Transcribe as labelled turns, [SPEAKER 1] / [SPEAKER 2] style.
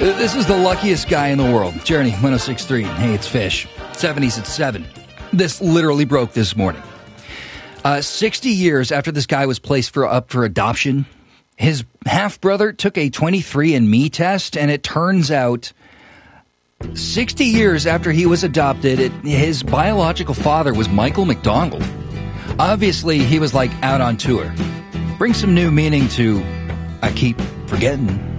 [SPEAKER 1] This is the luckiest guy in the world. Journey 106.3. Hey, it's Fish. 70s at 7. This literally broke this morning. 60 years after this guy was placed up for adoption, his half-brother took a 23andMe test, and it turns out 60 years after he was adopted, his biological father was Michael McDonald. Obviously, he was like out on tour. Bring some new meaning to I keep forgetting.